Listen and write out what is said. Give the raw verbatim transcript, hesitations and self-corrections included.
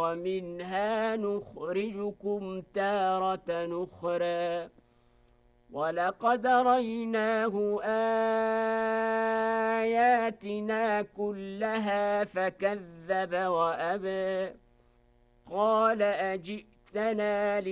ومنها نخرجكم تارة أخرى ولقد ريناه آياتنا كلها فكذب وأبى قال أجئتنا